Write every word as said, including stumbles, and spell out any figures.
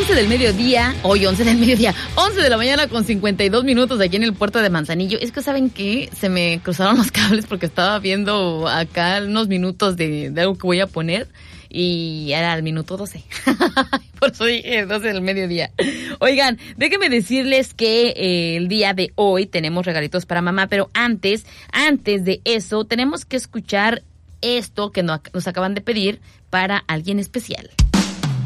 once del mediodía, hoy once del mediodía, once de la mañana con cincuenta y dos minutos aquí en el puerto de Manzanillo. Es que, ¿saben qué? Se me cruzaron los cables porque estaba viendo acá unos minutos de, de algo que voy a poner y era el minuto doce. Por eso dije doce del mediodía. Oigan, déjenme decirles que eh, el día de hoy tenemos regalitos para mamá, pero antes, antes de eso, tenemos que escuchar esto que nos acaban de pedir para alguien especial.